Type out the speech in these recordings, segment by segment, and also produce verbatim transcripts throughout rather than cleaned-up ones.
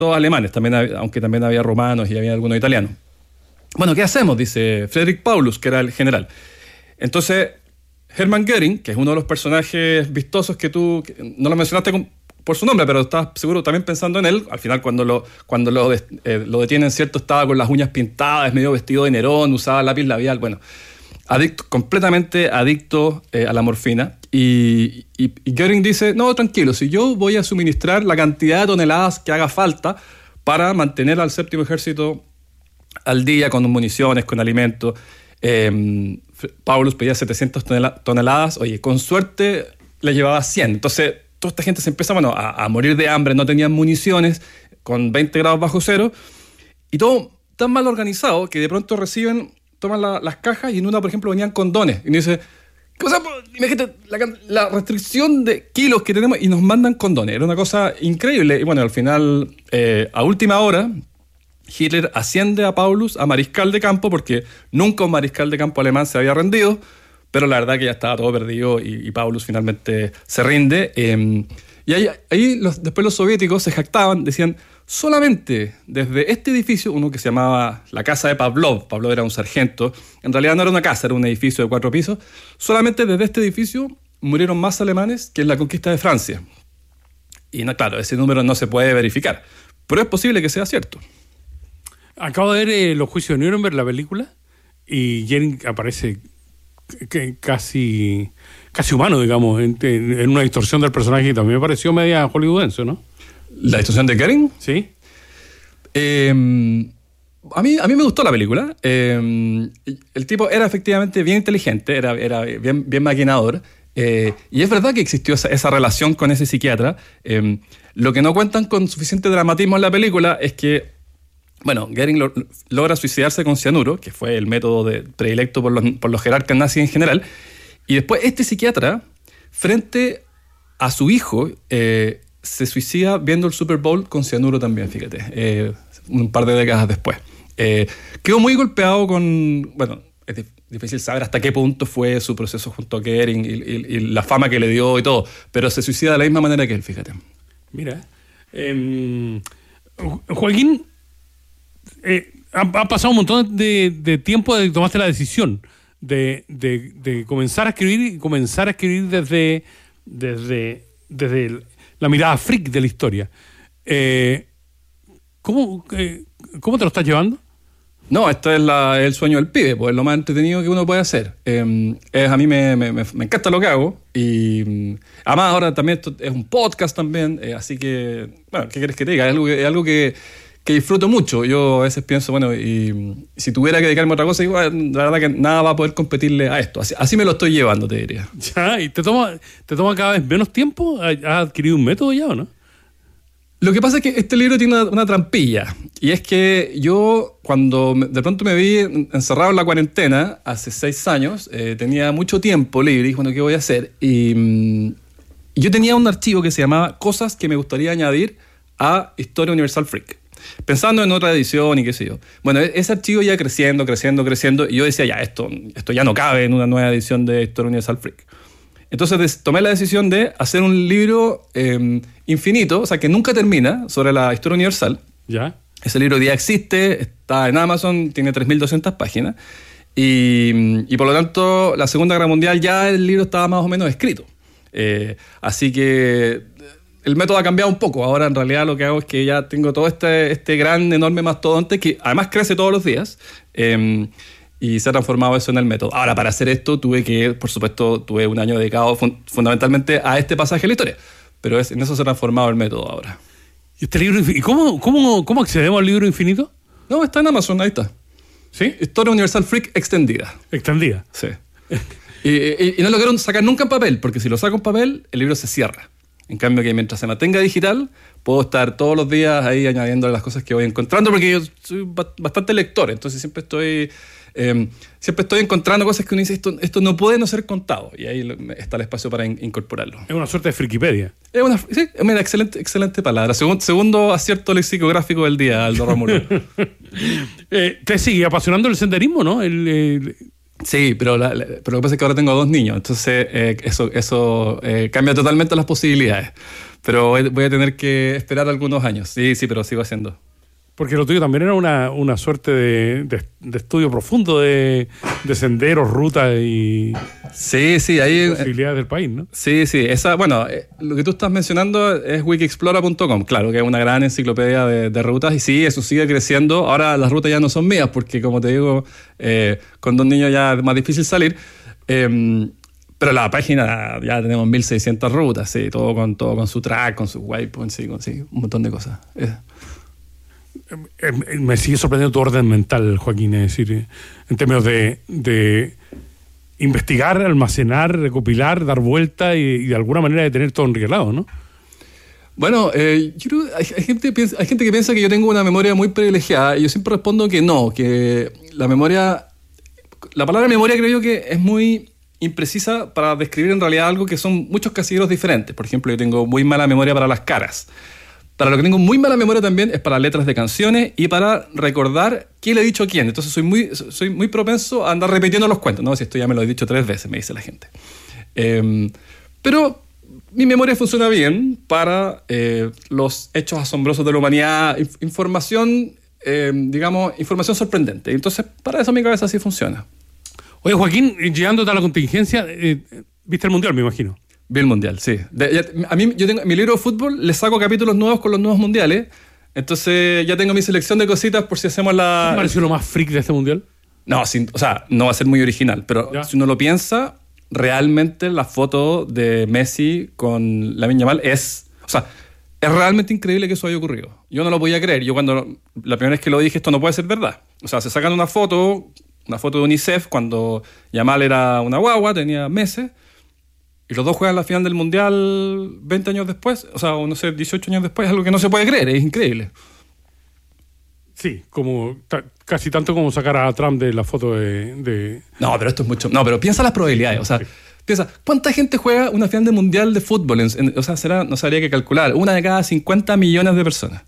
todos alemanes, también, aunque también había romanos y había algunos italianos. Bueno, ¿qué hacemos? Dice Friedrich Paulus, que era el general. Entonces, Hermann Göring, que es uno de los personajes vistosos que tú, que no lo mencionaste con, por su nombre, pero estás seguro también pensando en él. Al final, cuando lo, cuando lo, eh, lo detienen, ¿cierto? Estaba con las uñas pintadas, medio vestido de Nerón, usaba lápiz labial, bueno, adicto, completamente adicto eh, a la morfina. Y, y, y Göring dice, no, tranquilo, si yo voy a suministrar la cantidad de toneladas que haga falta para mantener al séptimo ejército al día con municiones, con alimentos. Eh, Paulus pedía setecientas toneladas, oye, con suerte le llevaba cien. Entonces, toda esta gente se empieza bueno, a, a morir de hambre, no tenían municiones, con veinte grados bajo cero, y todo tan mal organizado que de pronto reciben, toman la, las cajas y en una, por ejemplo, venían condones. Y uno dice, o sea, imagínate la, la restricción de kilos que tenemos y nos mandan condones. Era una cosa increíble. Y bueno, al final, eh, a última hora, Hitler asciende a Paulus a mariscal de campo porque nunca un mariscal de campo alemán se había rendido, pero la verdad que ya estaba todo perdido y, y Paulus finalmente se rinde. Eh, y ahí, ahí los, después los soviéticos se jactaban, decían, solamente desde este edificio, uno que se llamaba la casa de Pavlov, Pavlov era un sargento, en realidad no era una casa, era un edificio de cuatro pisos, solamente desde este edificio murieron más alemanes que en la conquista de Francia. Y no, claro, ese número no se puede verificar, pero es posible que sea cierto. Acabo de ver eh, Los Juicios de Nuremberg, la película, y Göring aparece que casi, casi humano, digamos, en, en una distorsión del personaje que también me pareció media hollywoodense, ¿no? ¿La distorsión de Göring? Sí. Eh, a, mí, a mí me gustó la película. Eh, el tipo era efectivamente bien inteligente, era, era bien, bien maquinador. Eh, y es verdad que existió esa, esa relación con ese psiquiatra. Eh, lo que no cuentan con suficiente dramatismo en la película es que, bueno, Göring lo, logra suicidarse con cianuro, que fue el método de, predilecto por los, por los jerarcas nazis en general. Y después este psiquiatra, frente a su hijo, eh, se suicida viendo el Super Bowl con cianuro también, fíjate, eh, un par de décadas después. Eh, quedó muy golpeado con, bueno, es difícil saber hasta qué punto fue su proceso junto a Göring y, y, y la fama que le dio y todo, pero se suicida de la misma manera que él, fíjate. Mira, eh, Joaquín, eh, ha, ha pasado un montón de, de tiempo de que tomaste la decisión de, de, de comenzar a escribir y comenzar a escribir desde, desde, desde el, la mirada freak de la historia. Eh, ¿cómo, eh, ¿Cómo te lo estás llevando? No, este es la, el sueño del pibe, pues es lo más entretenido que uno puede hacer. Eh, es, a mí me, me, me encanta lo que hago y además ahora también esto es un podcast también, eh, así que, bueno, ¿qué quieres que te diga? Es algo que, es algo que, que disfruto mucho. Yo a veces pienso, bueno, y si tuviera que dedicarme a otra cosa, igual, la verdad que nada va a poder competirle a esto. Así, así me lo estoy llevando, te diría. Ya, ¿y te toma, te toma cada vez menos tiempo? ¿Has adquirido un método ya o no? Lo que pasa es que este libro tiene una, una trampilla, y es que yo cuando de pronto me vi encerrado en la cuarentena hace seis años, eh, tenía mucho tiempo libre y dije, bueno, ¿qué voy a hacer? Y, y yo tenía un archivo que se llamaba Cosas que me gustaría añadir a Historia Universal Freak, pensando en otra edición y qué sé yo. Bueno, ese archivo ya creciendo, creciendo, creciendo, y yo decía, ya, esto, esto ya no cabe en una nueva edición de Historia Universal Freak. Entonces tomé la decisión de hacer un libro eh, infinito, o sea, que nunca termina, sobre la historia universal. ¿Ya? Ese libro ya existe, está en Amazon, tiene tres mil doscientas páginas. Y, y por lo tanto, la Segunda Guerra Mundial ya el libro estaba más o menos escrito. Eh, así que el método ha cambiado un poco. Ahora en realidad lo que hago es que ya tengo todo este, este gran, enorme mastodonte que además crece todos los días. Eh, Y se ha transformado eso en el método. Ahora, para hacer esto, tuve que, por supuesto, tuve un año dedicado fun- fundamentalmente a este pasaje de la historia. Pero es, en eso se ha transformado el método ahora. ¿Y este libro infinito? ¿Cómo, cómo, cómo accedemos al libro infinito? No, está en Amazon, ahí está. ¿Sí? Historia Universal Freak extendida. Extendida. Sí. y, y, y no lo quiero sacar nunca en papel, porque si lo saco en papel, el libro se cierra. En cambio, que mientras se mantenga digital, puedo estar todos los días ahí añadiendo las cosas que voy encontrando, porque yo soy bastante lector, entonces siempre estoy... Eh, siempre estoy encontrando cosas que uno dice, esto, esto no puede no ser contado, y ahí está el espacio para in- incorporarlo. Es una suerte de frikipedia. Es una, sí, es una excelente, excelente palabra. Segundo, segundo acierto lexicográfico del día, Aldo Rómulo. eh, ¿Te sigue apasionando el senderismo, no? El, el... Sí, pero, la, la, pero lo que pasa es que ahora tengo dos niños, entonces eh, eso, eso eh, cambia totalmente las posibilidades. pero voy a tener que esperar algunos años. Sí, sí, pero sigo haciendo. Porque lo tuyo también era una, una suerte de, de, de estudio profundo de, de senderos, rutas y sí, sí, ahí, posibilidades del país, ¿no? Sí, sí. Esa, bueno, eh, lo que tú estás mencionando es wikiexplora punto com, claro, que es una gran enciclopedia de, de rutas, y sí, eso sigue creciendo. Ahora las rutas ya no son mías, porque como te digo, eh, con dos niños ya es más difícil salir. Eh, pero la página ya tenemos mil seiscientas rutas, sí, todo con, todo con su track, con su waypoint, sí, con, sí, un montón de cosas. Eh. Me sigue sorprendiendo tu orden mental, Joaquín, es decir, en términos de, de investigar, almacenar, recopilar, dar vuelta y, y de alguna manera de tener todo enriquelado, ¿no? Bueno, eh, yo creo, hay, hay, gente piensa, hay gente que piensa que yo tengo una memoria muy privilegiada, y yo siempre respondo que no, que la memoria, la palabra memoria creo yo que es muy imprecisa para describir en realidad algo que son muchos casilleros diferentes. Por ejemplo, yo tengo muy mala memoria para las caras. Para lo que tengo muy mala memoria también es para letras de canciones y para recordar qué le he dicho a quién. Entonces soy muy, soy muy propenso a andar repitiendo los cuentos. No, si esto ya me lo he dicho tres veces, me dice la gente. Eh, pero mi memoria funciona bien para eh, los hechos asombrosos de la humanidad, inf- información, eh, digamos, información sorprendente. Entonces, para eso mi cabeza sí funciona. Oye, Joaquín, llegándote a la contingencia, eh, viste el Mundial, me imagino. Vi el Mundial, sí. De, ya, a mí, yo tengo mi libro de fútbol, le saco capítulos nuevos con los nuevos mundiales. Entonces ya tengo mi selección de cositas por si hacemos la... ¿Qué me pareció lo más freak de este Mundial? No, sin, o sea, no va a ser muy original, pero ya. Si uno lo piensa, realmente la foto de Messi con Lamine Yamal es... O sea, es realmente increíble que eso haya ocurrido. Yo no lo podía creer. Yo cuando... La primera vez que lo dije, esto no puede ser verdad. O sea, se sacan una foto, una foto de UNICEF cuando Yamal era una guagua, tenía meses, y los dos juegan la final del Mundial veinte años después, o sea, no sé, dieciocho años después, es algo que no se puede creer, es increíble. Sí, como ta, casi tanto como sacar a Trump de la foto de, de... No, pero esto es mucho... No, pero piensa las probabilidades, o sea, sí. Piensa, ¿cuánta gente juega una final de Mundial de fútbol? En, en, o sea, será, no sabría qué calcular, una de cada cincuenta millones de personas.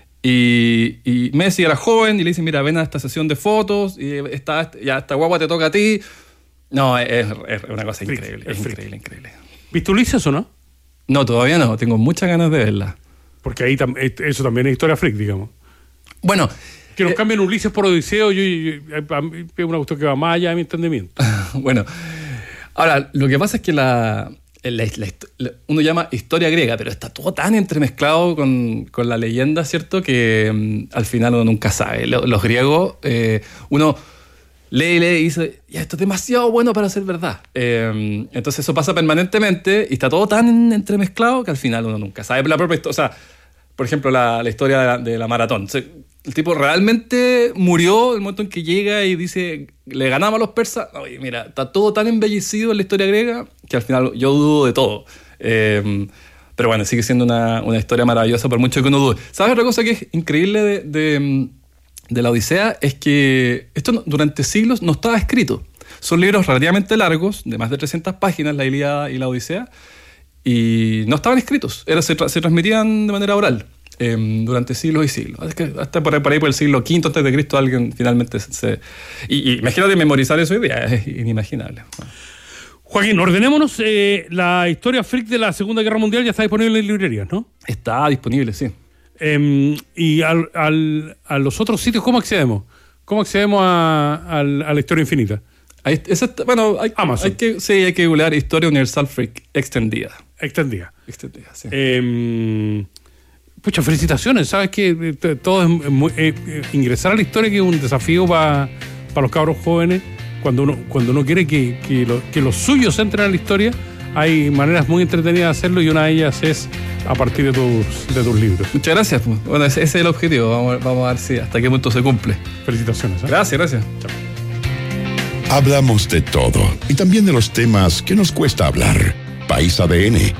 Y, y Messi era joven y le dicen, mira, ven a esta sesión de fotos, y esta, ya esta guagua te toca a ti... No, es, es una cosa freak, increíble, es, es increíble, increíble. ¿Viste Ulises o no? No, todavía no, tengo muchas ganas de verla. Porque ahí tam- eso también es historia freak, digamos. Bueno... Que nos eh, cambien Ulises por Odiseo, yo, yo, yo, es una cuestión que va más allá de mi entendimiento. Bueno, ahora, lo que pasa es que la, la, la, la, uno llama historia griega, pero está todo tan entremezclado con, con la leyenda, ¿cierto? Que um, al final uno nunca sabe. Los, los griegos, eh, uno... lee, lee y dice, ya, esto es demasiado bueno para ser verdad. Eh, entonces eso pasa permanentemente y está todo tan entremezclado que al final uno nunca sabe la propia historia. O sea, por ejemplo, la, la historia de la, de la maratón. O sea, el tipo realmente murió el momento en que llega y dice, le ganamos a los persas. Oye, mira, está todo tan embellecido en la historia griega que al final yo dudo de todo. Eh, pero bueno, sigue siendo una, una historia maravillosa por mucho que uno dude. ¿Sabes otra cosa que es increíble de... de de la Odisea? Es que esto no, durante siglos no estaba escrito. Son libros relativamente largos, de más de trescientas páginas, la Ilíada y la Odisea, y no estaban escritos. Era, se, tra- se transmitían de manera oral eh, durante siglos y siglos. Es que hasta por ahí, por ahí por el siglo quinto antes de Cristo alguien finalmente se... se y, y imagínate memorizar eso hoy día, es inimaginable. Bueno. Joaquín, ordenémonos. Eh, la historia freak de la Segunda Guerra Mundial ya está disponible en librerías, ¿no? Está disponible, sí. Eh, y al, al, a los otros sitios, ¿cómo accedemos? ¿Cómo accedemos a, a, a la historia infinita? Hay, esa, bueno, hay, Amazon. Hay que, sí, hay que googlear Historia Universal Freak extendida. Extendida. Extendida, sí. Eh, pucha, felicitaciones. Sabes que todo es muy, eh, ingresar a la historia, que es un desafío para pa los cabros jóvenes. Cuando uno, cuando uno quiere que, que, lo, que los suyos entren a la historia, hay maneras muy entretenidas de hacerlo, y una de ellas es a partir de tus, de tus libros. Muchas gracias. Bueno, ese, ese es el objetivo. Vamos, vamos a ver si hasta qué punto se cumple. Felicitaciones. ¿eh? Gracias, gracias. Chao. Hablamos de todo y también de los temas que nos cuesta hablar. País A D N.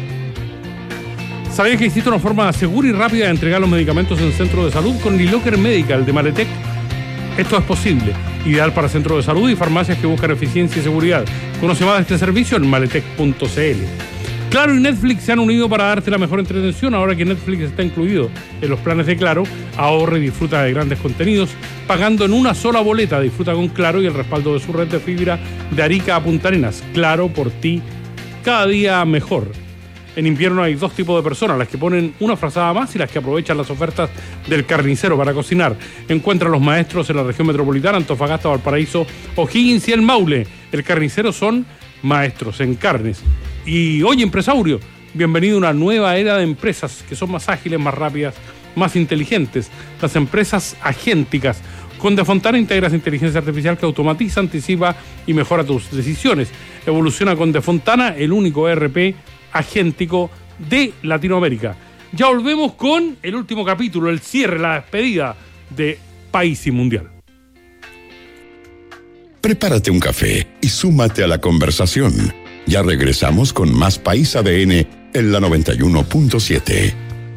¿Sabías que existe una forma segura y rápida de entregar los medicamentos en centros de salud? Con Lilocker Medical de Maletec, esto es posible. Ideal para centros de salud y farmacias que buscan eficiencia y seguridad. Conoce más de este servicio en maletec punto c l. Claro y Netflix se han unido para darte la mejor entretención. Ahora que Netflix está incluido en los planes de Claro, ahorra y disfruta de grandes contenidos pagando en una sola boleta. Disfruta con Claro y el respaldo de su red de fibra de Arica a Punta Arenas. Claro, por ti, cada día mejor. En invierno hay dos tipos de personas, las que ponen una frazada más y las que aprovechan las ofertas del carnicero para cocinar. Encuentra a los maestros en la región metropolitana, Antofagasta, Valparaíso, O'Higgins y el Maule. El carnicero son maestros en carnes. Y oye, empresario, bienvenido a una nueva era de empresas que son más ágiles, más rápidas, más inteligentes. Las empresas agénticas. Con De Fontana integras inteligencia artificial que automatiza, anticipa y mejora tus decisiones. Evoluciona con De Fontana, el único E R P agéntico de Latinoamérica. Ya volvemos con el último capítulo, el cierre, la despedida de País y Mundial. Prepárate un café y súmate a la conversación. Ya regresamos con más País A D N en la noventa y uno punto siete.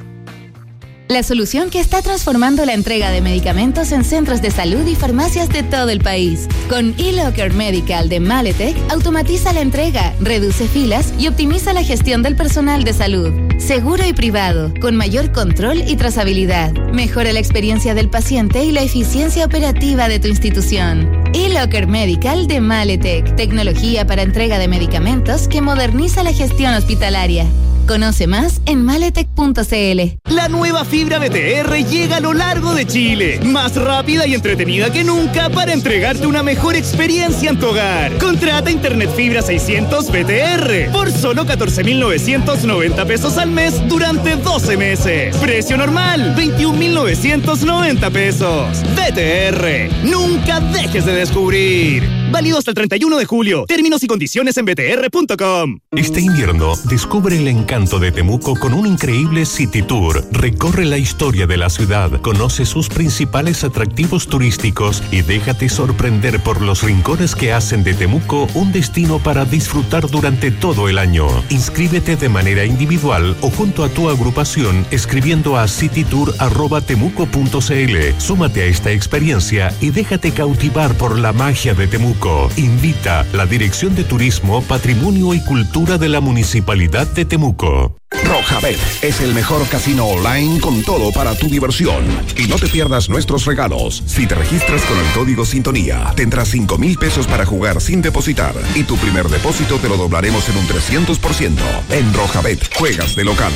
La solución que está transformando la entrega de medicamentos en centros de salud y farmacias de todo el país. Con eLocker Medical de Maletec, automatiza la entrega, reduce filas y optimiza la gestión del personal de salud. Seguro y privado, con mayor control y trazabilidad. Mejora la experiencia del paciente y la eficiencia operativa de tu institución. eLocker Medical de Maletec, tecnología para entrega de medicamentos que moderniza la gestión hospitalaria. Conoce más en maletec punto c l. La nueva fibra B T R llega a lo largo de Chile. Más rápida y entretenida que nunca para entregarte una mejor experiencia en tu hogar. Contrata Internet Fibra seiscientos B T R por solo catorce mil novecientos noventa pesos al mes durante doce meses. Precio normal, veintiún mil novecientos noventa pesos. B T R, nunca dejes de descubrir. Válido hasta el treinta y uno de julio. Términos y condiciones en b t r punto com. Este invierno, descubre el encanto de Temuco con un increíble City Tour. Recorre la historia de la ciudad, conoce sus principales atractivos turísticos y déjate sorprender por los rincones que hacen de Temuco un destino para disfrutar durante todo el año. Inscríbete de manera individual o junto a tu agrupación escribiendo a citytour arroba temuco punto c l. Súmate a esta experiencia y déjate cautivar por la magia de Temuco. Invita la Dirección de Turismo, Patrimonio y Cultura de la Municipalidad de Temuco. Rojabet es el mejor casino online con todo para tu diversión. Y no te pierdas nuestros regalos. Si te registras con el código Sintonía, tendrás cinco mil pesos para jugar sin depositar. Y tu primer depósito te lo doblaremos en un trescientos por ciento. En Rojabet, juegas de local.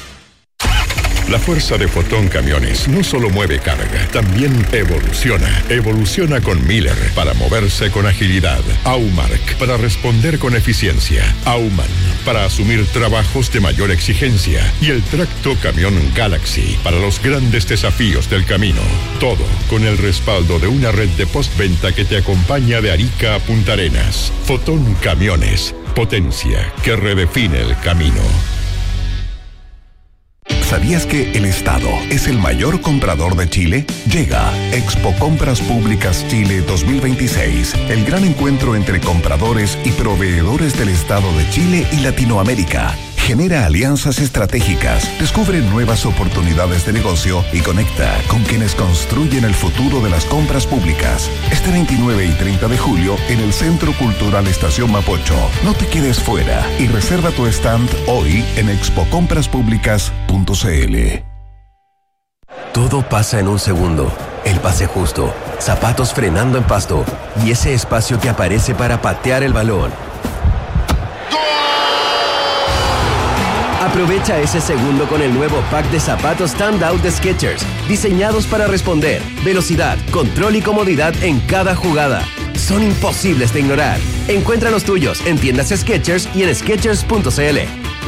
La fuerza de Fotón Camiones no solo mueve carga, también evoluciona. Evoluciona con Miller para moverse con agilidad. Aumark para responder con eficiencia. Auman para asumir trabajos de mayor exigencia. Y el tracto camión Galaxy para los grandes desafíos del camino. Todo con el respaldo de una red de postventa que te acompaña de Arica a Punta Arenas. Fotón Camiones, potencia que redefine el camino. ¿Sabías que el Estado es el mayor comprador de Chile? Llega Expo Compras Públicas Chile dos mil veintiséis, el gran encuentro entre compradores y proveedores del Estado de Chile y Latinoamérica. Genera alianzas estratégicas, descubre nuevas oportunidades de negocio y conecta con quienes construyen el futuro de las compras públicas. Este veintinueve y treinta de julio en el Centro Cultural Estación Mapocho. No te quedes fuera y reserva tu stand hoy en expo compras públicas punto c l. Todo pasa en un segundo. El pase justo, zapatos frenando en pasto y ese espacio que aparece para patear el balón. Aprovecha ese segundo con el nuevo pack de zapatos Standout de Skechers, diseñados para responder, velocidad, control y comodidad en cada jugada. Son imposibles de ignorar. Encuentra los tuyos en tiendas Skechers y en skechers punto c l.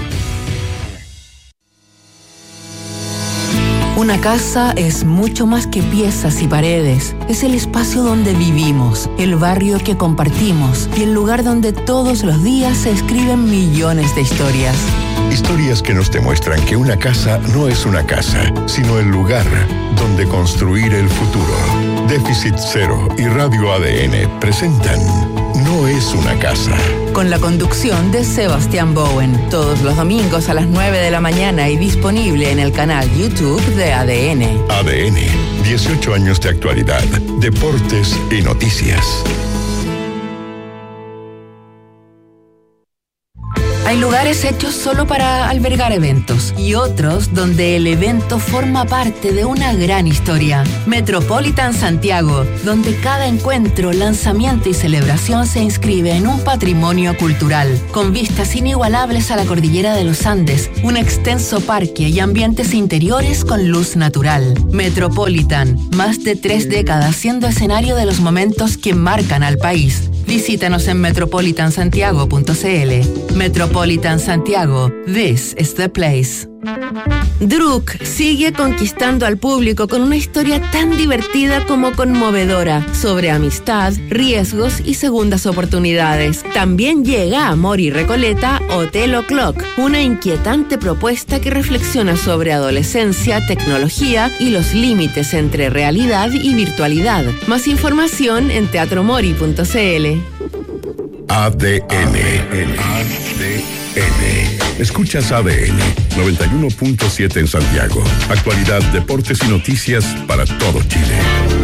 Una casa es mucho más que piezas y paredes. Es el espacio donde vivimos, el barrio que compartimos y el lugar donde todos los días se escriben millones de historias. Historias que nos demuestran que una casa no es una casa, sino el lugar donde construir el futuro. Déficit Cero y Radio A D N presentan No es una casa. Con la conducción de Sebastián Bowen, todos los domingos a las nueve de la mañana y disponible en el canal YouTube de A D N. A D N, dieciocho años de actualidad, deportes y noticias. Hay lugares hechos solo para albergar eventos y otros donde el evento forma parte de una gran historia. Metropolitan Santiago, donde cada encuentro, lanzamiento y celebración se inscribe en un patrimonio cultural, con vistas inigualables a la cordillera de los Andes, un extenso parque y ambientes interiores con luz natural. Metropolitan, más de tres décadas siendo escenario de los momentos que marcan al país. Visítanos en metropolitan santiago punto c l. Metropolitan Santiago, this is the place. Druk sigue conquistando al público con una historia tan divertida como conmovedora sobre amistad, riesgos y segundas oportunidades. También llega a Mori Recoleta Hotel O'Clock, una inquietante propuesta que reflexiona sobre adolescencia, tecnología y los límites entre realidad y virtualidad. Más información en teatro mori punto c l. A D N. A D N. Escuchas A D N noventa y uno punto siete en Santiago. Actualidad, deportes y noticias para todo Chile.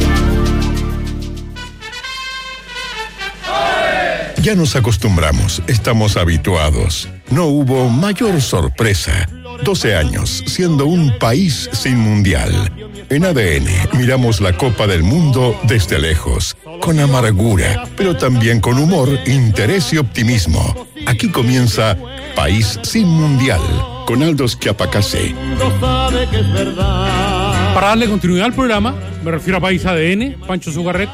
Ya nos acostumbramos, estamos habituados. No hubo mayor sorpresa. doce años siendo un país sin mundial. En A D N miramos la Copa del Mundo desde lejos, con amargura, pero también con humor, interés y optimismo. Aquí comienza País sin Mundial, con Aldo Schiapacase. Para darle continuidad al programa, me refiero a País A D N, Pancho Zugarret.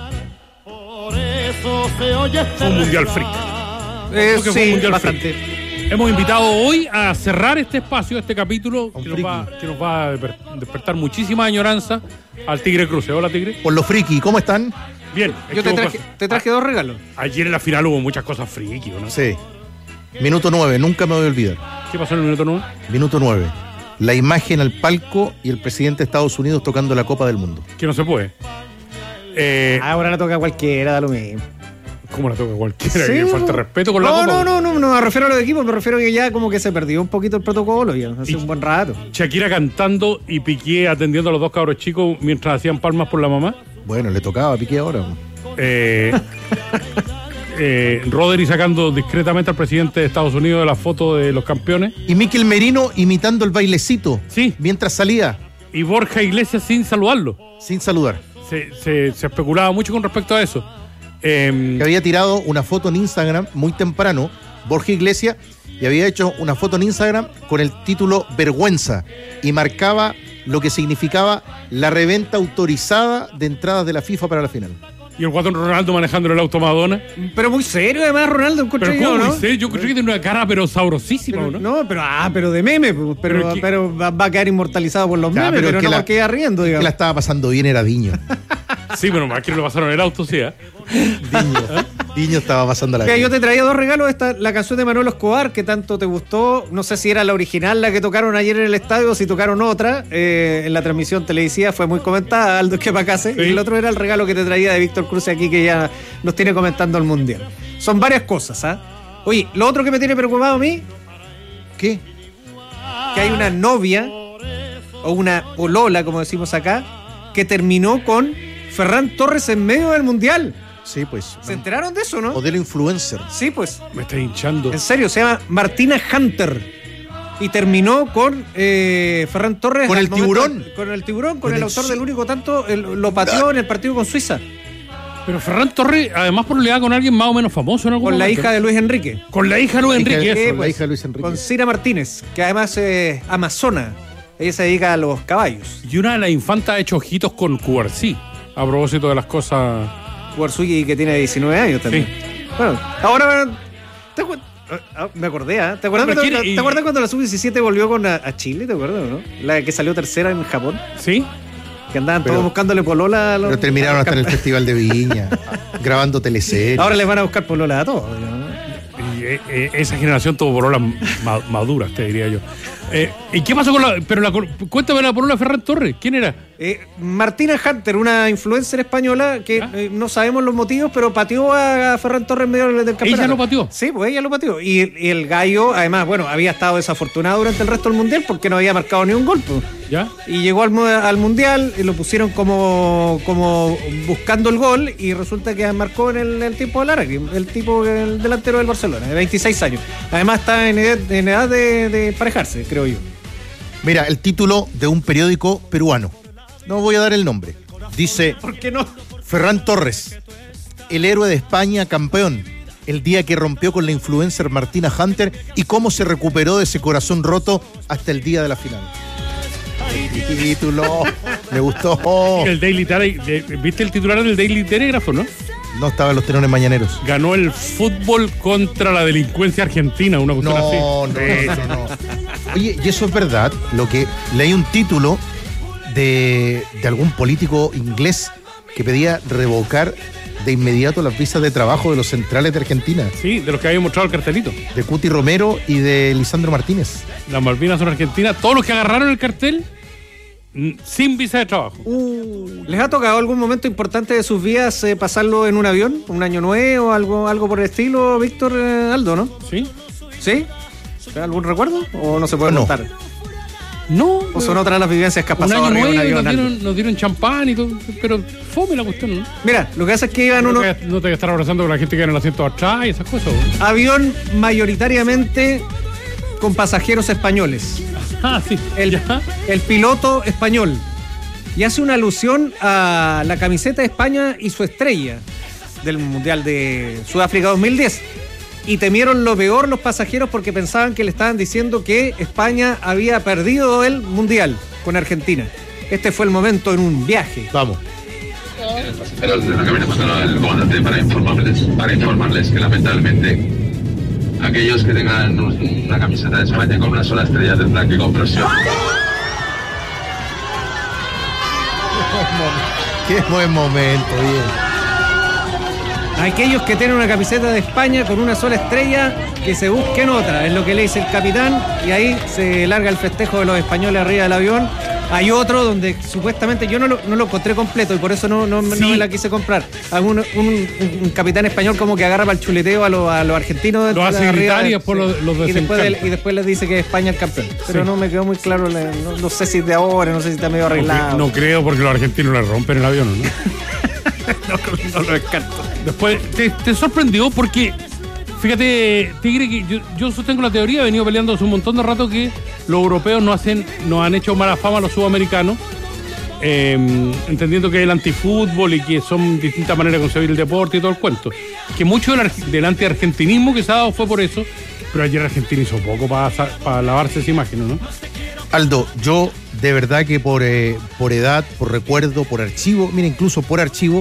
Fue un mundial freak. Eh, fue sí, un mundial bastante. freak. Hemos invitado hoy a cerrar este espacio, este capítulo, que nos, va, que nos va a despertar muchísima añoranza al Tigre Cruce. Hola, Tigre. Por los friki, ¿cómo están? Bien. Yo te traje, te traje dos regalos. Ayer en la final hubo muchas cosas friki, ¿no? Sí. Minuto nueve, nunca me voy a olvidar. ¿Qué pasó en el minuto nueve? Minuto nueve. La imagen al palco y el presidente de Estados Unidos tocando la Copa del Mundo. Que no se puede. Eh, Ahora la toca cualquiera, da lo mismo. ¿Cómo la toca cualquiera? Sí, ¿Que falta de respeto con no, la Copa? No, no, no, no me refiero a los equipos, me refiero a que ya como que se perdió un poquito el protocolo ya, hace y un buen rato. Shakira cantando y Piqué atendiendo a los dos cabros chicos mientras hacían palmas por la mamá. Bueno, le tocaba a Piqué ahora. Eh, eh, Rodri sacando discretamente al presidente de Estados Unidos de la foto de los campeones. Y Mikel Merino imitando el bailecito. Sí. Mientras salía. Y Borja Iglesias sin saludarlo. Sin saludar. Se, se, se especulaba mucho con respecto a eso. Eh, que había tirado una foto en Instagram muy temprano, Borja Iglesias, y había hecho una foto en Instagram con el título Vergüenza y marcaba lo que significaba la reventa autorizada de entradas de la FIFA para la final. Y el guatón Ronaldo manejando el auto Madonna. Pero muy serio, además, Ronaldo. Pero yo, ¿cómo ¿no? muy serio? Yo creo que tiene una cara, pero sabrosísima, pero, ¿no? No, pero, ah, pero de meme. Pero, pero, que, pero va a quedar inmortalizado por los ya, memes, pero, pero no la, porque iba riendo, digamos. Que la estaba pasando bien era Diño. Sí, bueno, más que lo pasaron en el auto, sí, ¿eh? Diño. Diño estaba pasando la vida. Yo te traía dos regalos. Esta, la canción de Manolo Escobar, que tanto te gustó. No sé si era la original la que tocaron ayer en el estadio o si tocaron otra. Eh, en la transmisión televisiva fue muy comentada, Aldo Schiapacase. Sí. Y el otro era el regalo que te traía de Víctor Cruz aquí, que ya nos tiene comentando el Mundial. Son varias cosas, ¿ah? ¿eh? Oye, lo otro que me tiene preocupado a mí, ¿qué? Que hay una novia, o una polola, como decimos acá, que terminó con Ferran Torres en medio del Mundial. Sí, pues. ¿Se enteraron de eso, no? Modelo influencer. Sí, pues. Me está hinchando. En serio, se llama Martina Hunter. Y terminó con eh, Ferran Torres. ¿Con el tiburón? Momento, con el tiburón, con, con el, el autor del único tanto, el, lo pateó en el partido con Suiza. Pero Ferran Torres, además, probabilidad con alguien más o menos famoso en algún Con momento. la hija de Luis Enrique. Con la hija de Luis Enrique, eso. Eh, Con pues, la hija de Luis Enrique. Con Cira Martínez, que además es amazona. Ella se dedica a los caballos. Y una de las infantas ha hecho ojitos con Cubarsí, a propósito de las cosas. Cubarsí, que tiene diecinueve años también. Sí. Bueno, ahora... ¿te acuerdas? Me acordé, ¿eh? ¿Te acuerdas, cuando, ¿te, ¿te acuerdas cuando la sub diecisiete volvió con a, a Chile? ¿Te acuerdas, no? La que salió tercera en Japón. Sí. Que andaban pero, todos buscándole polola a los... Pero terminaron hasta en el Festival de Viña, grabando teleseries. Ahora les van a buscar polola a todos, ¿no? Y, eh, esa generación tuvo pololas ma- maduras, te diría yo. Eh, ¿Y qué pasó con la. Pero la, cuéntame la polola de Ferran Torres. ¿Quién era? Eh, Martina Hunter, una influencer española que ¿Ah? eh, no sabemos los motivos, pero pateó a Ferran Torres en medio del campeonato. ¿Ella lo pateó? Sí, pues ella lo pateó. Y, y el gallo, además, bueno, había estado desafortunado durante el resto del mundial porque no había marcado ni un gol. Pues. ¿Ya? Y llegó al, al mundial y lo pusieron como, como buscando el gol y resulta que marcó en el, el tiempo de Lara, el tipo, el delantero del Barcelona, de veintiséis años. Además está en edad, en edad de, de emparejarse, creo yo. Mira, el título de un periódico peruano. No voy a dar el nombre. Dice, ¿por qué no? Ferran Torres, el héroe de España, campeón, el día que rompió con la influencer Martina Hunter y cómo se recuperó de ese corazón roto hasta el día de la final. El título, me gustó. El Daily Tele, ¿viste el titular del Daily Telégrafo, no? No estaba en los telones mañaneros. Ganó el fútbol contra la delincuencia argentina, una cuestión no, así. No, no, no. Oye, y eso es verdad, lo que leí un título de, de algún político inglés que pedía revocar de inmediato las visas de trabajo de los centrales de Argentina. Sí, de los que había mostrado el cartelito. De Cuti Romero y de Lisandro Martínez. Las Malvinas son argentinas. Todos los que agarraron el cartel sin visa de trabajo. Uh, ¿Les ha tocado algún momento importante de sus vidas eh, pasarlo en un avión? ¿Un año nuevo? Algo, algo por el estilo, Víctor eh, Aldo, ¿no? Sí. ¿Sí? ¿Algún recuerdo? ¿O no se puede no. contar? No. ¿O son otras las vivencias que has pasado un año arriba nuevo, de un avión? Nos dieron, nos dieron champán y todo, pero fome la cuestión, ¿no? Mira, lo que hace es que iban no unos... Te, no te que estar abrazando con la gente que en el asiento atrás y esas cosas, ¿no? Avión mayoritariamente con pasajeros españoles. Ah, sí. El, ¿Ya? el piloto español. Y hace una alusión a la camiseta de España y su estrella del Mundial de Sudáfrica dos mil diez. Y temieron lo peor los pasajeros porque pensaban que le estaban diciendo que España había perdido el Mundial con Argentina. Este fue el momento en un viaje. Vamos. Pero de la cabina pasó el comandante para informarles, para informarles que lamentablemente aquellos que tengan una camiseta de España con una sola estrella tendrán que comprarse. Qué buen momento, bien. Aquellos que tienen una camiseta de España con una sola estrella, que se busquen otra, es lo que le dice el capitán, y ahí se larga el festejo de los españoles arriba del avión. Hay otro donde supuestamente yo no lo, no lo encontré completo y por eso no, no, sí. no me la quise comprar. Algún, un, un capitán español como que agarra para el chuleteo a los, a los argentinos. Los hace gritar y después los, los y después, de, y después les dice que España es el campeón. Pero sí. no me quedó muy claro, no, no sé si es de ahora, no sé si está medio arreglado. No, no creo porque los argentinos le rompen el avión, ¿no? no, no lo descarto. Después, te, te sorprendió porque, fíjate, Tigre, que yo, yo sostengo la teoría, he venido peleando hace un montón de rato que los europeos no hacen, nos han hecho mala fama a los sudamericanos, eh, entendiendo que es el antifútbol y que son distintas maneras de concebir el deporte y todo el cuento. Que mucho del, del antiargentinismo que se ha dado fue por eso, pero ayer Argentina hizo poco para, para lavarse esa imagen, ¿no? Aldo, yo de verdad que por, eh, por edad, por recuerdo, por archivo, mira, incluso por archivo,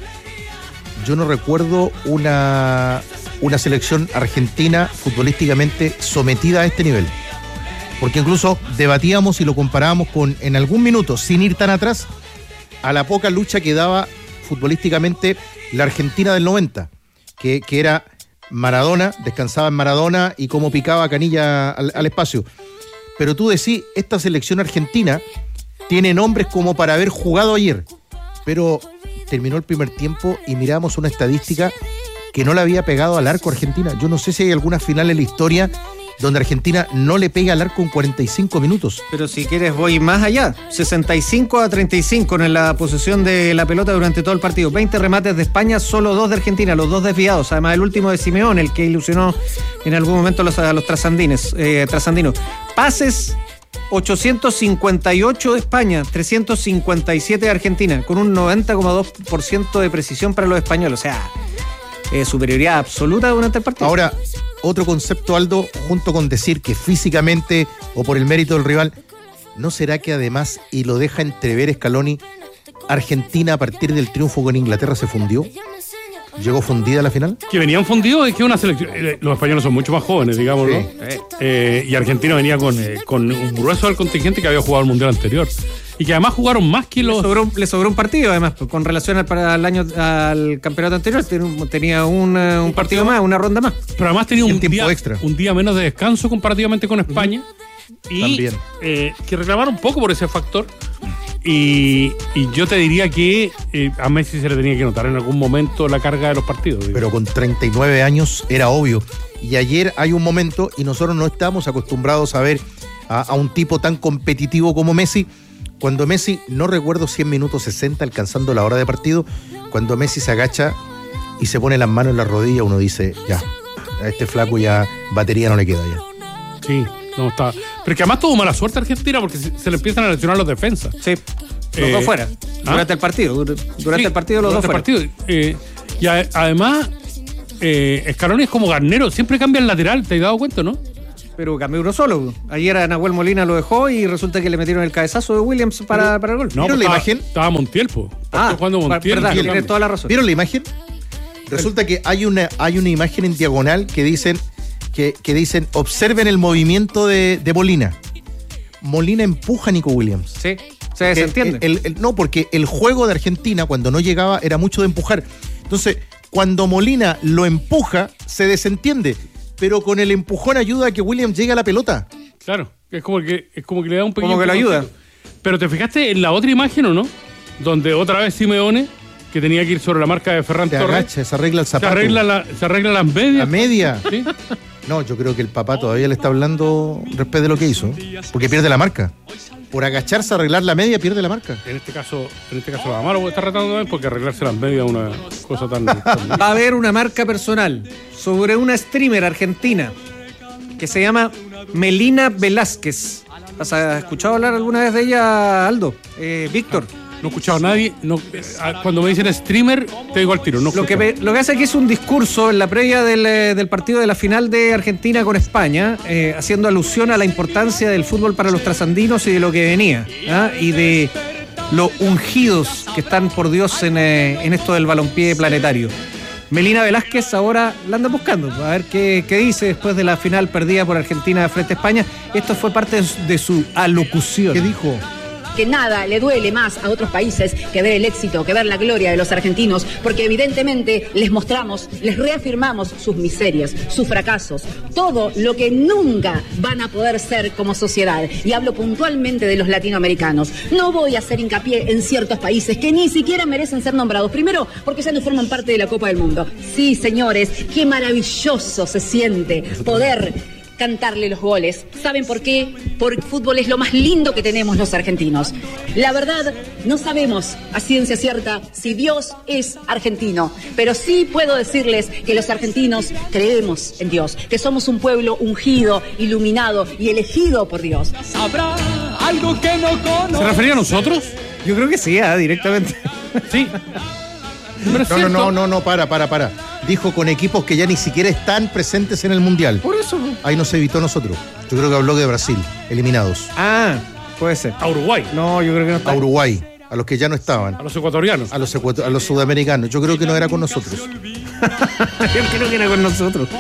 yo no recuerdo una, una selección argentina futbolísticamente sometida a este nivel. Porque incluso debatíamos y lo comparábamos con, en algún minuto, sin ir tan atrás, a la poca lucha que daba futbolísticamente la Argentina del noventa, que, que era Maradona, descansaba en Maradona y cómo picaba Canilla al, al espacio. Pero tú decís, esta selección argentina tiene nombres como para haber jugado ayer, pero terminó el primer tiempo y miramos una estadística que no le había pegado al arco a Argentina. Yo no sé si hay alguna final en la historia donde Argentina no le pega al arco en cuarenta y cinco minutos. Pero si quieres voy más allá, sesenta y cinco a treinta y cinco en la posesión de la pelota durante todo el partido, veinte remates de España, solo dos de Argentina, los dos desviados, además el último de Simeone, el que ilusionó en algún momento a los, a los trasandines, eh, trasandinos. Pases, ochocientos cincuenta y ocho de España, trescientos cincuenta y siete de Argentina, con un noventa coma dos por ciento de precisión para los españoles, o sea, eh, superioridad absoluta durante el partido. Ahora, otro concepto, Aldo, junto con decir que físicamente o por el mérito del rival, ¿no será que además, y lo deja entrever Scaloni, Argentina a partir del triunfo con Inglaterra se fundió? ¿Llegó fundida a la final? Que venían fundidos, es que una selección. Eh, los españoles son mucho más jóvenes, digámoslo. Sí. Eh, eh, y Argentina venía con, eh, con un grueso del contingente que había jugado el mundial anterior. Y que además jugaron más que los. Le sobró, le sobró un partido, además, con relación al, al año al campeonato anterior. Tenía un, un, un partido más, una ronda más. Pero además tenía un tiempo día, extra. un día menos de descanso comparativamente con España. Uh-huh. Y También. eh, que reclamaron un poco por ese factor. Y, y yo te diría que eh, a Messi se le tenía que notar en algún momento la carga de los partidos. Digo. Pero con treinta y nueve años era obvio. Y ayer hay un momento, y nosotros no estamos acostumbrados a ver a, a un tipo tan competitivo como Messi. Cuando Messi, no recuerdo si en minuto sesenta, alcanzando la hora de partido, cuando Messi se agacha y se pone las manos en la rodilla, uno dice, ya, a este flaco ya batería no le queda ya. Sí, no está. Pero que además tuvo mala suerte Argentina porque se, se le empiezan a lesionar los defensas. Sí, los Eh, dos fuera. ¿ah? Durante el partido. dur- Durante Sí, el partido los durante dos el fuera. partido. Eh, y a- además, eh, Scaloni es como Garnero, siempre cambia el lateral, ¿te has dado cuenta, no? Pero cambió uno solo. Ayer a Nahuel Molina lo dejó y resulta que le metieron el cabezazo de Williams para, para el gol. No, ¿Vieron pues la estaba, imagen? Estaba Montiel, po. Ah, jugando pa- Montiel. verdad, y lo tienes cambia. toda la razón. ¿Vieron la imagen? Resulta que hay una, hay una imagen en diagonal que dicen, que, que dicen, observen el movimiento de, de Molina. Molina empuja a Nico Williams. Sí, se, se Que entiende. el- el- no, porque el juego de Argentina, cuando no llegaba, era mucho de empujar. Entonces, cuando Molina lo empuja, se desentiende. Pero con el empujón ayuda a que Williams llegue a la pelota. Claro, es como que, es como que le da un pequeño. Como que lo ayuda. Pero te fijaste en la otra imagen, ¿o no? Donde otra vez Simeone, que tenía que ir sobre la marca de Ferran Se Torres, agacha, se arregla el se zapato. arregla, la, se arregla las medias. La media. ¿Sí? No, yo creo que el papá todavía le está hablando respecto de lo que hizo. Porque pierde la marca. Por agacharse a arreglar la media, pierde la marca. En este caso, en este caso la Amaro está retando también porque arreglarse las medias es una cosa tan. tan- Va a haber una marca personal sobre una streamer argentina que se llama Melina Velázquez. ¿Has escuchado hablar alguna vez de ella, Aldo? Eh, Víctor. No he escuchado a nadie. No, eh, cuando me dicen streamer, te digo al tiro. No he Lo que, escuchado. me- lo que hace aquí es un discurso en la previa del, eh, del partido de la final de Argentina con España, eh, haciendo alusión a la importancia del fútbol para los trasandinos y de lo que venía, ¿ah? Y de lo ungidos que están por Dios en, eh, en esto del balompié planetario. Melina Velázquez ahora la anda buscando, a ver qué, qué dice después de la final perdida por Argentina frente a España. Esto fue parte de su, de su alocución. ¿Qué dijo? Que nada le duele más a otros países que ver el éxito, que ver la gloria de los argentinos, porque evidentemente les mostramos, les reafirmamos sus miserias, sus fracasos, todo lo que nunca van a poder ser como sociedad. Y hablo puntualmente de los latinoamericanos. No voy a hacer hincapié en ciertos países que ni siquiera merecen ser nombrados. Primero, porque ya no forman parte de la Copa del Mundo. Sí, señores, qué maravilloso se siente poder cantarle los goles. ¿Saben por qué? Porque el fútbol es lo más lindo que tenemos los argentinos. La verdad, no sabemos a ciencia cierta si Dios es argentino, pero sí puedo decirles que los argentinos creemos en Dios, que somos un pueblo ungido, iluminado y elegido por Dios. Habrá algo que no conozco. ¿Se refería a nosotros? Yo creo que sí, ah, directamente. Sí. Pero es No, no, cierto. no, no, no, para, para, para. Dijo con equipos que ya ni siquiera están presentes en el Mundial. Por eso. Ahí nos evitó nosotros. Yo creo que habló de Brasil, eliminados. Ah, puede ser. A Uruguay. No, yo creo que no está. A Uruguay, a los que ya no estaban. A los ecuatorianos. A los, ecuato- a los sudamericanos. Yo creo que no era con nosotros. Yo creo que era con nosotros.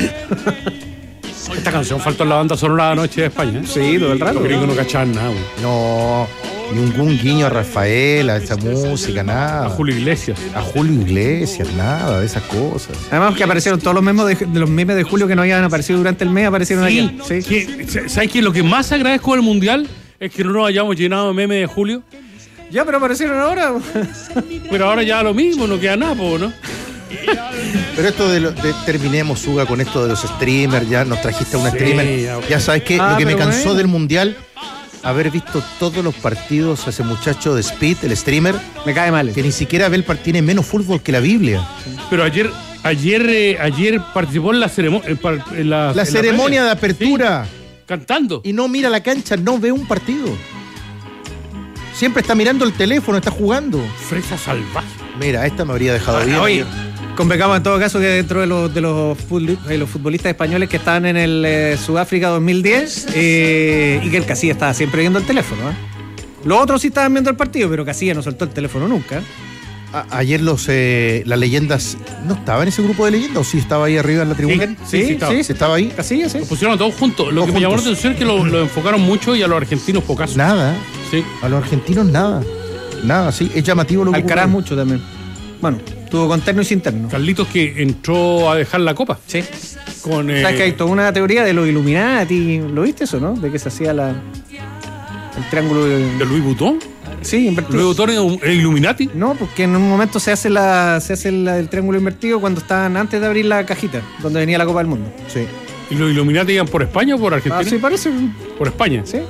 Esta canción faltó en la banda sonora de la noche de España. ¿eh? Sí, todo el rato. Los gringos no cachaban nada, güey. No, ningún guiño a Rafael, a esa música, nada. A Julio Iglesias. A Julio Iglesias, nada de esas cosas. Además que aparecieron todos los memes de, de los memes de Julio que no habían aparecido durante el mes, aparecieron Sí, aquí. Sí. que- ¿sabes qué? Lo que más agradezco del Mundial es que no nos hayamos llenado de memes de Julio. Ya, pero aparecieron ahora. Pero ahora ya lo mismo, no queda nada, po, ¿no? Pero esto de, lo, de terminemos, Suga, con esto de los streamers, ya nos trajiste a una Sí, streamer. ya. Ya sabes que Ah, lo que me pero cansó bueno. del Mundial, haber visto todos los partidos a ese muchacho de Speed, el streamer, Me cae mal. que ni siquiera ve el partido, tiene menos fútbol que la Biblia. Pero ayer, ayer, eh, ayer participó en la ceremonia. En la, La en ceremonia de previa. apertura. Sí, cantando. Y no mira la cancha, no ve un partido. Siempre está mirando el teléfono, está jugando. Fresa salvaje. Mira, esta me habría dejado Ah, bien. oye, convocamos en todo caso que dentro de los, de los, futbol- de los futbolistas españoles que estaban en el eh, Sudáfrica dos mil diez, eh, y que el Casillas estaba siempre viendo el teléfono. ¿eh? Los otros sí estaban viendo el partido, pero Casillas no soltó el teléfono nunca. A- ayer los eh, las leyendas, ¿no estaba en ese grupo de leyendas o sí estaba ahí arriba en la tribuna? Sí, sí, estaba. ¿Estaba ahí? Casillas, sí. Los pusieron a todos juntos. Lo Todos que me llamó la juntos. atención es que lo, lo enfocaron mucho y a los argentinos pocas. Nada. Sí. A los argentinos nada. Nada, sí. Es llamativo lo que Alcaraz ocurre. mucho también. Bueno, tuvo con terno y sin terno. Carlitos que entró a dejar la copa. Sí. Con, eh, ¿Sabes que hay toda una teoría de los Illuminati? ¿Lo viste eso, no? De que se hacía la, el triángulo de... ¿De Louis Vuitton? Sí, invertido. ¿Louis Vuitton es Illuminati? No, porque en un momento se hace la se hace la, el triángulo invertido cuando estaban antes de abrir la cajita, donde venía la Copa del Mundo. Sí. ¿Y los Illuminati iban por España o por Argentina? Ah, sí, parece. Por España. Sí.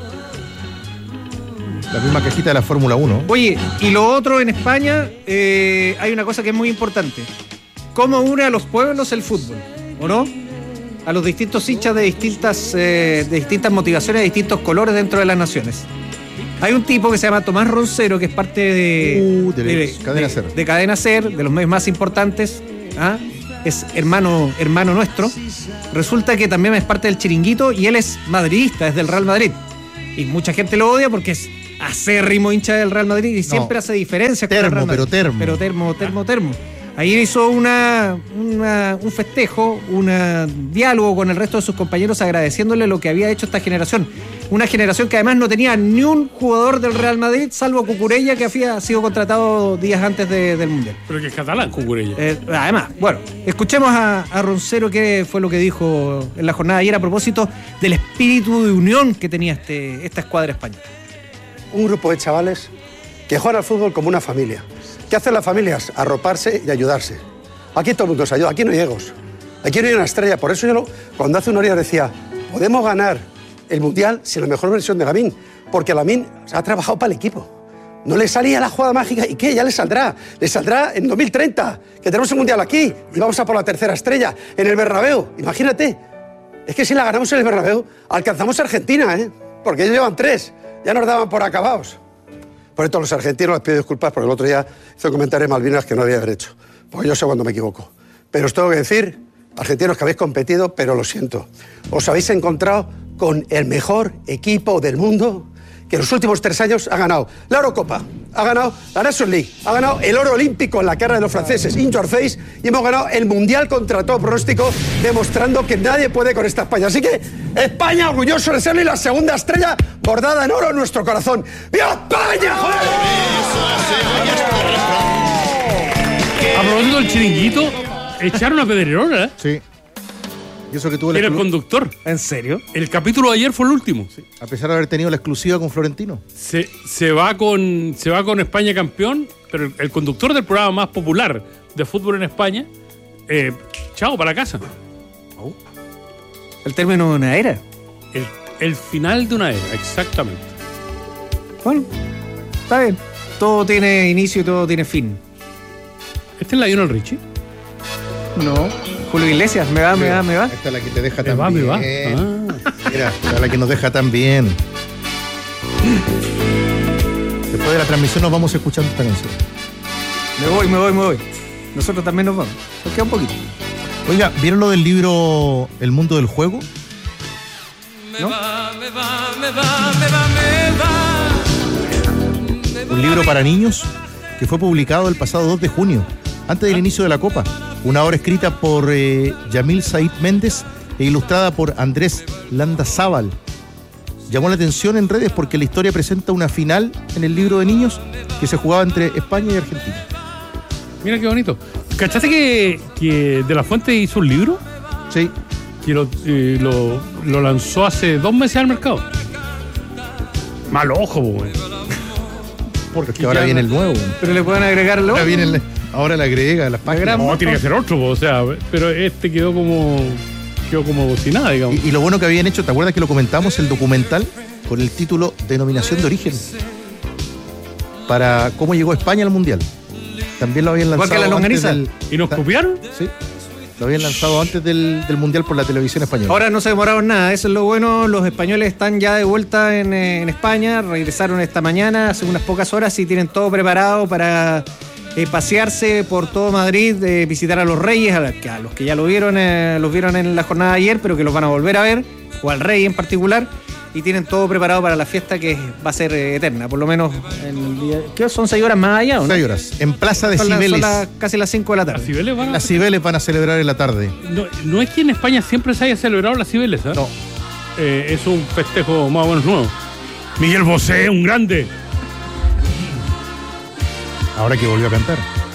La misma cajita de la Fórmula uno. Oye, y lo otro en España, eh, hay una cosa que es muy importante. ¿Cómo une a los pueblos el fútbol? ¿O no? A los distintos hinchas de distintas, eh, de distintas motivaciones, de distintos colores dentro de las naciones. Hay un tipo que se llama Tomás Roncero, que es parte de, Uh, de, de, Cadena de- Ser. de Cadena Ser, de los medios más importantes. ¿Ah? Es hermano, hermano nuestro. Resulta que también es parte del Chiringuito y él es madridista, es del Real Madrid. Y mucha gente lo odia porque es acérrimo hincha del Real Madrid y siempre hace diferencias con el Termo, Real Madrid. pero termo. Pero termo, termo, termo. Ayer hizo una, una- un festejo, un diálogo con el resto de sus compañeros agradeciéndole lo que había hecho esta generación. Una generación que además no tenía ni un jugador del Real Madrid, salvo Cucurella, que había sido contratado días antes de- del Mundial. Pero que es catalán, Cucurella. Eh, además, bueno, escuchemos a, a Roncero qué fue lo que dijo en la jornada de ayer a propósito del espíritu de unión que tenía este, esta escuadra española. Un grupo de chavales que juegan al fútbol como una familia. ¿Qué hacen las familias? Arroparse y ayudarse. Aquí todo el mundo se ayuda, aquí no hay egos. Aquí no hay una estrella. Por eso yo lo- cuando hace unos días decía, podemos ganar el Mundial sin la mejor versión de Lamine, porque Lamine ha trabajado para el equipo. No le salía la jugada mágica, ¿y qué? Ya le saldrá. Le saldrá en dos mil treinta, que tenemos el Mundial aquí y vamos a por la tercera estrella en el Bernabéu. Imagínate. Es que si la ganamos en el Bernabéu, alcanzamos a Argentina, ¿eh? Porque ellos llevan tres. Ya nos daban por acabados. Por esto a los argentinos les pido disculpas porque el otro día hice un comentario de Malvinas que no debía haber hecho. Porque yo sé cuando me equivoco. Pero os tengo que decir, argentinos que habéis competido, pero lo siento. Os habéis encontrado con el mejor equipo del mundo que en los últimos tres años ha ganado la Eurocopa, ha ganado la Nations League, ha ganado el oro olímpico en la cara de los franceses, in your face, y hemos ganado el Mundial contra todo pronóstico, demostrando que nadie puede con esta España. Así que España, orgulloso de serle la segunda estrella bordada en oro en nuestro corazón. ¡Viva España! A propósito del Chiringuito, echaron a Pedrerol, ¿eh? Sí. Y eso que tuvo la Era el exclu- conductor. ¿En serio? El capítulo de ayer fue el último. A pesar de haber tenido la exclusiva con Florentino. Se, se va con se va con España campeón, pero el, el conductor del programa más popular de fútbol en España, eh, chao, para la casa. El término de una era. El, el final de una era, exactamente. Bueno, está bien. Todo tiene inicio y todo tiene fin. ¿Este es la Lionel Richie? No. Julio Iglesias, me va, me va, me va. Esta es la que te deja Me tan va, me bien. va. Ah. Mira, esta es la que nos deja tan bien. Después de la transmisión nos vamos escuchando esta canción. Me voy, me voy, me voy. Nosotros también nos vamos. Nos queda un poquito. Oiga, ¿vieron lo del libro El mundo del juego? ¿No? Un libro para niños que fue publicado el pasado dos de junio, antes del inicio de la Copa. Una obra escrita por eh, Yamil Said Méndez e ilustrada por Andrés Landazábal. Llamó la atención en redes porque la historia presenta una final en el libro de niños que se jugaba entre España y Argentina. Mira qué bonito. ¿Cachaste que, que De La Fuente hizo un libro? Sí. Que lo, eh, lo, lo lanzó hace dos meses al mercado. Mal ojo, güey. Porque que ahora viene el nuevo. Pero le pueden agregar el Ahora, viene el- ahora le agrega a las páginas. No, tiene que ser otro, po, o sea, pero este quedó como quedó como sin nada, digamos. Y, y lo bueno que habían hecho, ¿te acuerdas que lo comentamos? El documental con el título Denominación de Origen. Para cómo llegó España al Mundial. También lo habían Igual lanzado. que la antes longaniza. del- ¿Y nos copiaron? Sí. Lo habían lanzado antes del, del Mundial por la televisión española. Ahora no se demoraron nada, eso es lo bueno. Los españoles están ya de vuelta en, eh, en España, regresaron esta mañana, hace unas pocas horas, y tienen todo preparado para eh, pasearse por todo Madrid, eh, visitar a los Reyes, a, la- que- a los que ya lo vieron, eh, los vieron en la jornada de ayer, pero que los van a volver a ver, o al Rey en particular, y tienen todo preparado para la fiesta que va a ser eh, eterna, por lo menos en el día. ¿Qué son seis horas más allá o no? Seis horas. En Plaza de Son, las- son Cibeles. las- casi las cinco de la tarde. ¿Las Cibeles van a Las Cibeles van a celebrar en la tarde. No, no es que en España siempre se haya celebrado las Cibeles, ¿eh? No. Eh, es un festejo más o menos nuevo. Miguel Bosé, un grande. Ahora que volvió a cantar.